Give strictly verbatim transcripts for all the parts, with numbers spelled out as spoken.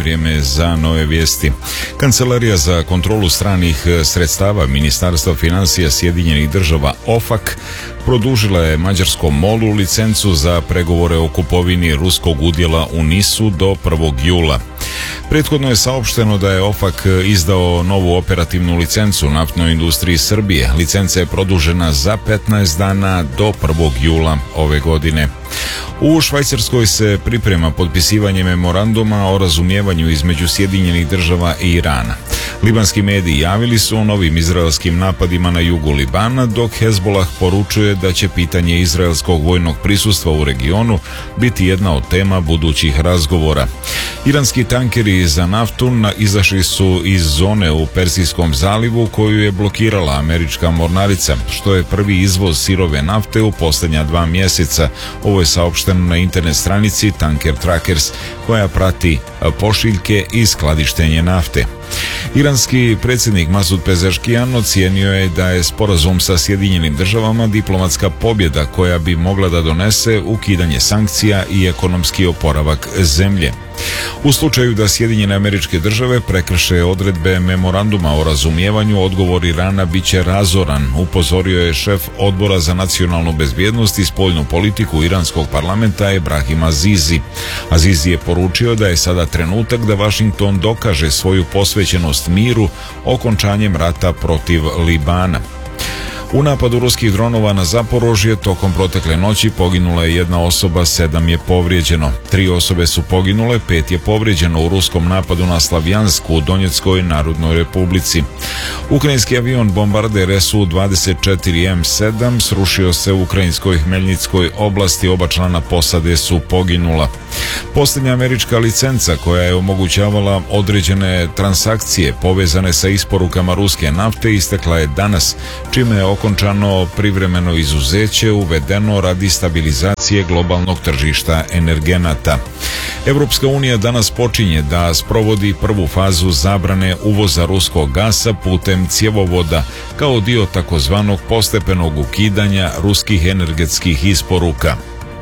vrijeme je za nove vijesti. Kancelarija za kontrolu stranih sredstava Ministarstva financija Sjedinjenih država O F A C produžila je mađarskom MOL-u licencu za pregovore o kupovini ruskog udjela u NIS-u do prvog jula. Prethodno je saopšteno da je O F A C izdao novu operativnu licencu naftnoj industriji Srbije. Licenca je produžena za petnaest dana do prvog jula ove godine. U Švajcarskoj se priprema potpisivanje memoranduma o razumijevanju između Sjedinjenih država i Irana. Libanski mediji javili su o novim izraelskim napadima na jugu Libana, dok Hezbollah poručuje da će pitanje izraelskog vojnog prisustva u regionu biti jedna od tema budućih razgovora. Iranski tankeri za naftu izašli su iz zone u Persijskom zalivu koju je blokirala američka mornarica, što je prvi izvoz sirove nafte u posljednja dva mjeseca. Ovo je saopšteno na internet stranici Tanker Trackers, koja prati pošiljke i skladištenje nafte. Iranski predsjednik Masud Pezeškijan ocijenio je da je sporazum sa Sjedinjenim državama diplomatska pobjeda koja bi mogla da donese ukidanje sankcija i ekonomski oporavak zemlje. U slučaju da Sjedinjene Američke Države prekrše odredbe memoranduma o razumijevanju, odgovor Irana bit će razoran, upozorio je šef Odbora za nacionalnu bezbjednost i spoljnu politiku iranskog parlamenta Ebrahim Azizi. Azizi je poručio da je sada trenutak da Washington dokaže svoju posvećenost miru okončanjem rata protiv Libana. U napadu ruskih dronova na Zaporožje tokom protekle noći poginula je jedna osoba, sedam je povrijeđeno. Tri osobe su poginule, pet je povrijeđeno u ruskom napadu na Slavjansku u Donjeckoj Narodnoj Republici. Ukrajinski avion bombarder S U dvadeset četiri M sedam srušio se u ukrajinskoj Hmeljnickoj oblasti, oba člana posade su poginula. Posljednja američka licenca koja je omogućavala određene transakcije povezane sa isporukama ruske nafte istekla je danas, čime je okončano privremeno izuzeće uvedeno radi stabilizacije globalnog tržišta energenata. Europska unija danas počinje da sprovodi prvu fazu zabrane uvoza ruskog gasa putem cjevovoda kao dio takozvanog postepenog ukidanja ruskih energetskih isporuka.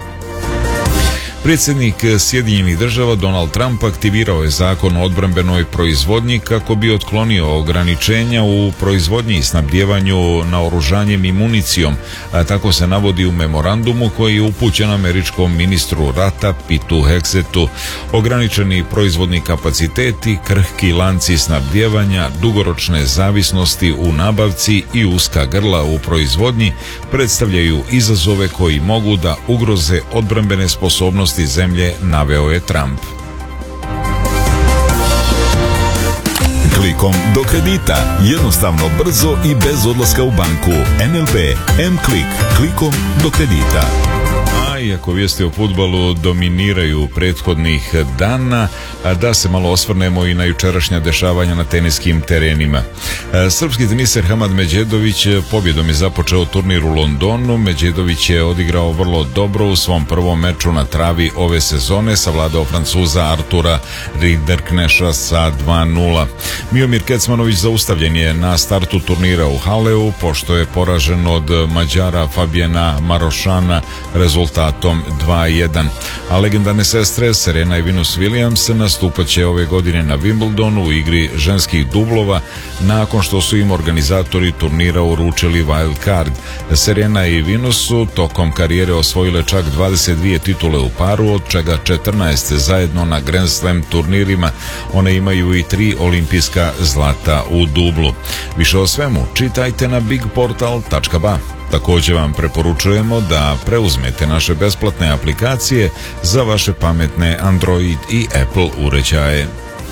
Predsjednik Sjedinjenih država Donald Trump aktivirao je zakon o odbrambenoj proizvodnji kako bi otklonio ograničenja u proizvodnji i snabdijevanju naoružanjem i municijom, a tako se navodi u memorandumu koji je upućen američkom ministru rata Pitu Heksetu. Ograničeni proizvodni kapaciteti, krhki lanci snabdijevanja, dugoročne zavisnosti u nabavci i uska grla u proizvodnji predstavljaju izazove koji mogu da ugroze odbrambene sposobnosti zemlje, naveo je Trump. Klikom do kredita, jednostavno, brzo i bez odlaska u banku. N L B M-Klik, klikom do kredita. Iako vijesti o fudbalu dominiraju prethodnih dana, da se malo osvrnemo i na jučerašnja dešavanja na teniskim terenima. Srpski teniser Hamad Međedović pobjedom je započeo turnir u Londonu. Međedović je odigrao vrlo dobro u svom prvom meču na travi ove sezone, savladao Francuza Artura Rinderkneša sa dva nula. Miomir Kecmanović zaustavljen je na startu turnira u Haleu, pošto je poražen od Mađara Fabijana Marošana rezultat dva jedan. A legendarne sestre Serena i Venus Williams nastupat će ove godine na Wimbledonu u igri ženskih dublova nakon što su im organizatori turnira uručili wild card. Serena i Venus su tokom karijere osvojile čak dvadeset dvije titule u paru, od čega četrnaest zajedno na Grand Slam turnirima. One imaju i tri olimpijska zlata u dublu. Više o svemu čitajte na big portal tačka ba. Također vam preporučujemo da preuzmete naše besplatne aplikacije za vaše pametne Android i Apple uređaje.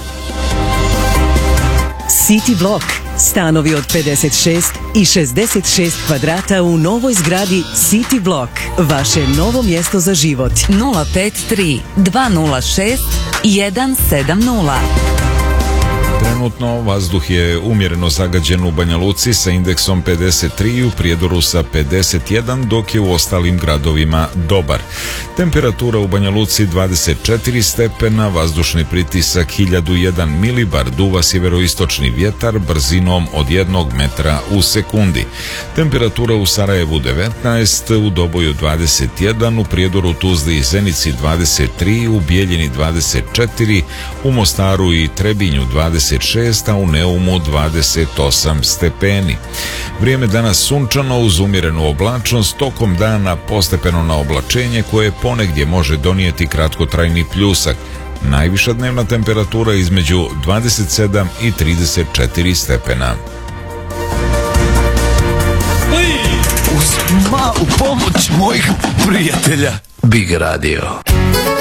City Block. Stanovi od pedeset šest i šezdeset šest kvadrata u novoj zgradi City Block. Vaše novo mjesto za život. nula pet tri dva nula šest jedan sedam nula. Trenutno vazduh je umjereno zagađen u Banja Luci sa indeksom pedeset tri i u Prijedoru sa pedeset jedan, dok je u ostalim gradovima dobar. Temperatura u Banja Luci dvadeset četiri stepena, vazdušni pritisak hiljadu jedan milibar, duva sjeveroistočni vjetar brzinom od jednog metra u sekundi. Temperatura u Sarajevu devetnaest, u Doboju dvadeset jedan, u Prijedoru, Tuzli i Zenici dvadeset tri, u Bijeljini dvadeset četiri, u Mostaru i Trebinju dvadeset šest, a u Neumu dvadeset osam stepeni. Vrijeme danas sunčano uz umjerenu oblačnost, tokom dana postepeno na oblačenje koje ponegdje može donijeti kratkotrajni pljusak. Najviša dnevna temperatura između dvadeset sedam i trideset četiri stepena. Uz malu pomoć mojih prijatelja Big Radio.